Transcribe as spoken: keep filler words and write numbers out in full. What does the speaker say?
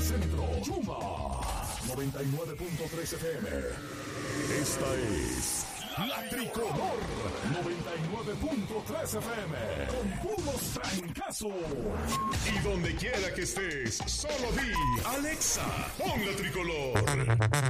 Centro, Yuma, noventa y nueve punto tres F M. Esta es La Tricolor, noventa y nueve punto tres F M, con puros trancazos. Y donde quiera que estés, solo di, Alexa, pon La Tricolor.